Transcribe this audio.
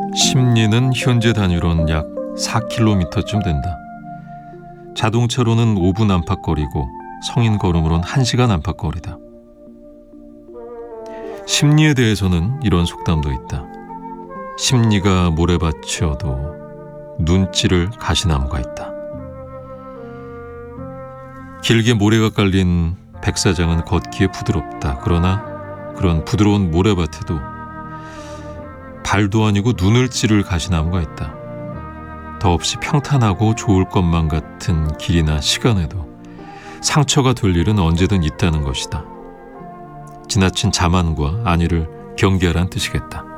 심리는 현재 단위로는 약 4km쯤 된다. 자동차로는 5분 안팎거리고 성인 걸음으로는 1시간 안팎거리다. 심리에 대해서는 이런 속담도 있다. 심리가 모래밭이어도 눈찌를 가시나무가 있다. 길게 모래가 깔린 백사장은 걷기에 부드럽다. 그러나 그런 부드러운 모래밭에도 발도 아니고 눈을 찌를 가시나무가 있다. 더없이 평탄하고 좋을 것만 같은 길이나 시간에도 상처가 될 일은 언제든 있다는 것이다. 지나친 자만과 안위를 경계하라는 뜻이겠다.